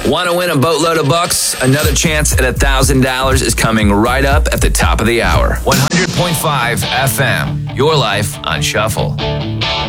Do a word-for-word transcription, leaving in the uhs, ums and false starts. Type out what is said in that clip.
Want to win a boatload of bucks? Another chance at one thousand dollars is coming right up at the top of the hour. one hundred point five F M. Your life on Shuffle.